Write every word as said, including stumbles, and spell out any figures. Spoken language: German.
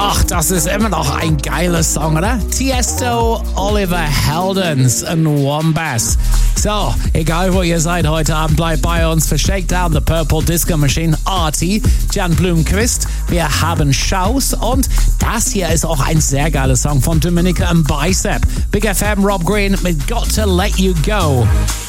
Ach, das ist immer noch ein geiler Song, oder? Tiesto, Oliver Heldens und Wombats. So, egal wo ihr seid heute Abend, bleibt bei uns für Shakedown, The Purple Disco Machine, Artie, Jan Blomqvist. Wir haben Schaus und das hier ist auch ein sehr geiler Song von Dominica und Bicep. Big F M, Rob Green mit Got to Let You Go.